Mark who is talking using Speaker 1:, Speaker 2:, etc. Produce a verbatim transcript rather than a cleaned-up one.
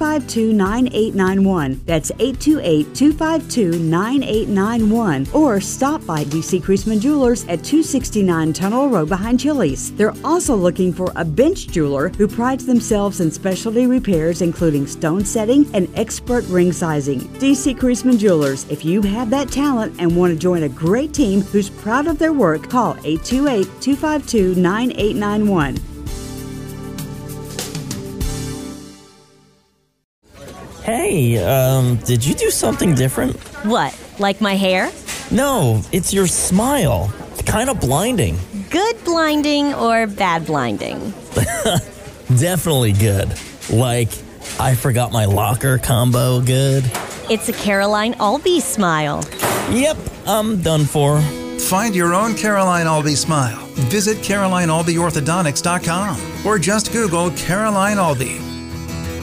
Speaker 1: five two, nine eight nine one. That's eight two eight, two five two, nine eight nine one. Or stop by D C Creasman Jewelers at two sixty-nine Tunnel Road behind Chili's. They're also looking for a bench jeweler who prides themselves in specialty repairs, including stone setting and expert ring sizing. D C Creasman Jewelers. If you have that talent and want to join a great team who's proud of their work, call eight two eight, two five two, nine eight nine one.
Speaker 2: Hey, um, did you do something different?
Speaker 3: What, like my hair?
Speaker 2: No, it's your smile. It's kind of blinding.
Speaker 3: Good blinding or bad blinding?
Speaker 2: Definitely good. Like, I forgot my locker combo good.
Speaker 3: It's a Caroline Albee smile.
Speaker 2: Yep, I'm done for.
Speaker 4: Find your own Caroline Albee smile. Visit Caroline Albee Orthodontics dot com or just Google Caroline Albee.